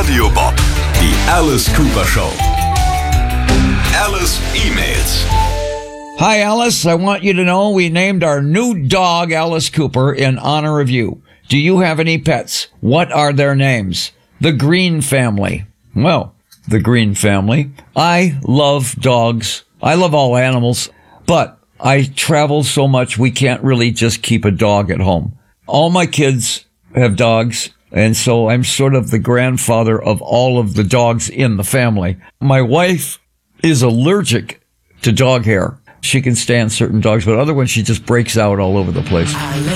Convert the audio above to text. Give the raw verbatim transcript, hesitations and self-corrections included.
Audio Bob, die Alice Cooper Show. Alice emails. Hi, Alice. I want you to know we named our new dog Alice Cooper in honor of you. Do you have any pets? What are their names? The Green family. Well, the Green family. I love dogs. I love all animals, but I travel so much we can't really just keep a dog at home. All my kids have dogs, and so I'm sort of the grandfather of all of the dogs in the family. My wife is allergic to dog hair. She can stand certain dogs, but other ones she just breaks out all over the place.